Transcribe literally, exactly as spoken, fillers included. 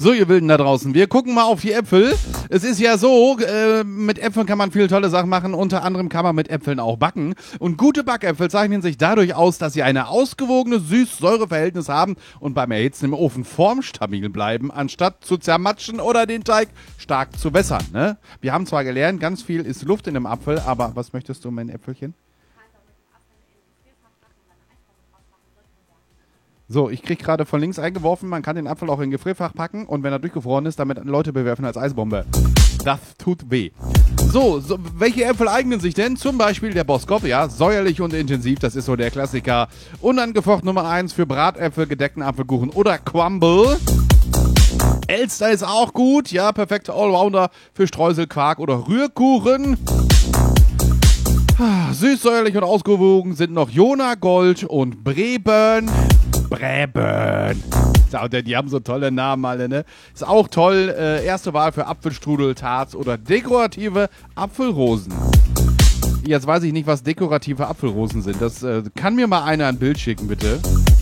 So, ihr Wilden da draußen, wir gucken mal auf die Äpfel. Es ist ja so, äh, mit Äpfeln kann man viele tolle Sachen machen. Unter anderem kann man mit Äpfeln auch backen. Und gute Backäpfel zeichnen sich dadurch aus, dass sie eine ausgewogene Süß-Säure-Verhältnis haben und beim Erhitzen im Ofen formstabil bleiben, anstatt zu zermatschen oder den Teig stark zu wässern. Ne? Wir haben zwar gelernt, ganz viel ist Luft in dem Apfel, aber was möchtest du, mein Äpfelchen? So, ich krieg gerade von links eingeworfen, man kann den Apfel auch in Gefrierfach packen und wenn er durchgefroren ist, damit Leute bewerfen als Eisbombe. Das tut weh. So, so, welche Äpfel eignen sich denn? Zum Beispiel der Boskop, ja, säuerlich und intensiv, das ist so der Klassiker. Unangefochten Nummer eins für Bratäpfel, gedeckten Apfelkuchen oder Crumble. Elster ist auch gut, ja, perfekter Allrounder für Streusel, Quark oder Rührkuchen. Süß, säuerlich und ausgewogen sind noch Jona Gold und Breben. Breben. Die haben so tolle Namen alle, ne? Ist auch toll. Äh, erste Wahl für Apfelstrudel, Tarts oder dekorative Apfelrosen. Jetzt weiß ich nicht, was dekorative Apfelrosen sind. Das äh, kann mir mal einer ein Bild schicken, bitte.